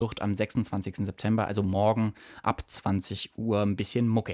wird am 26. September, also morgen ab 20 Uhr ein bisschen Mucke.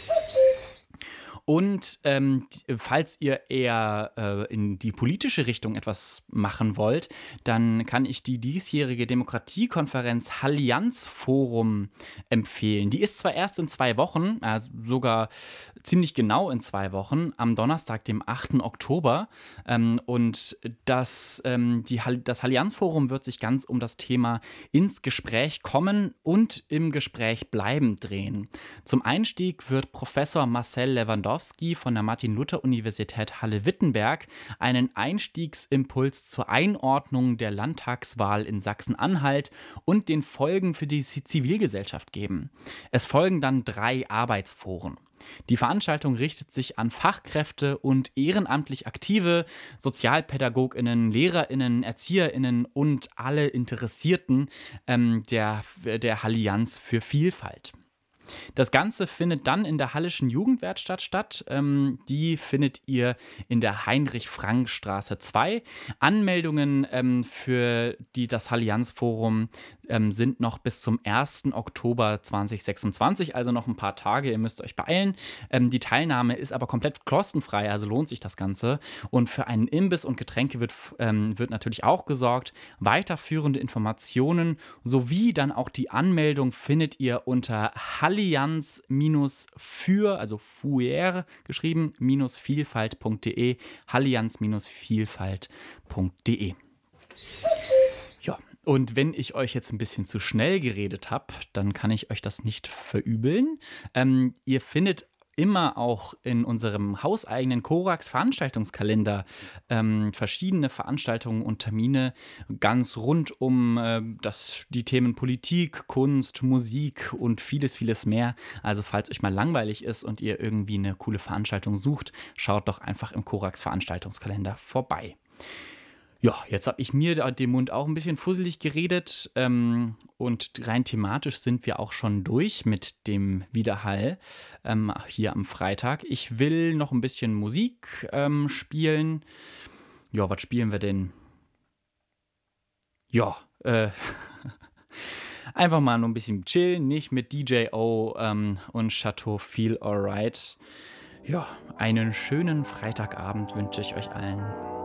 Und falls ihr eher in die politische Richtung etwas machen wollt, dann kann ich die diesjährige Demokratiekonferenz Allianz Forum empfehlen. Die ist zwar erst in 2 Wochen, also sogar ziemlich genau in 2 Wochen, am Donnerstag, dem 8. Oktober. Und das Allianz Forum wird sich ganz um das Thema ins Gespräch kommen und im Gespräch bleiben drehen. Zum Einstieg wird Professor Marcel Lewandowski von der Martin-Luther-Universität Halle-Wittenberg einen Einstiegsimpuls zur Einordnung der Landtagswahl in Sachsen-Anhalt und den Folgen für die Zivilgesellschaft geben. Es folgen dann 3 Arbeitsforen. Die Veranstaltung richtet sich an Fachkräfte und ehrenamtlich Aktive, SozialpädagogInnen, LehrerInnen, ErzieherInnen und alle Interessierten der Allianz für Vielfalt. Das Ganze findet dann in der Hallischen Jugendwerkstatt statt. Die findet ihr in der Heinrich-Frank-Straße 2. Anmeldungen für das Allianz-Forum sind noch bis zum 1. Oktober 2026, also noch ein paar Tage. Ihr müsst euch beeilen. Die Teilnahme ist aber komplett kostenfrei, also lohnt sich das Ganze. Und für einen Imbiss und Getränke wird natürlich auch gesorgt. Weiterführende Informationen sowie dann auch die Anmeldung findet ihr unter Allianz-für, also Fuer geschrieben, -vielfalt.de, allianz-vielfalt.de. Ja, und wenn ich euch jetzt ein bisschen zu schnell geredet habe, dann kann ich euch das nicht verübeln. Ihr findet immer auch in unserem hauseigenen Korax-Veranstaltungskalender verschiedene Veranstaltungen und Termine ganz rund um die Themen Politik, Kunst, Musik und vieles, vieles mehr. Also falls euch mal langweilig ist und ihr irgendwie eine coole Veranstaltung sucht, schaut doch einfach im Korax-Veranstaltungskalender vorbei. Ja, jetzt habe ich mir den Mund auch ein bisschen fusselig geredet und rein thematisch sind wir auch schon durch mit dem Widerhall hier am Freitag. Ich will noch ein bisschen Musik spielen. Ja, was spielen wir denn? Ja, einfach mal nur ein bisschen chillen, nicht mit DJ-O und Chateau Feel Alright. Ja, einen schönen Freitagabend wünsche ich euch allen.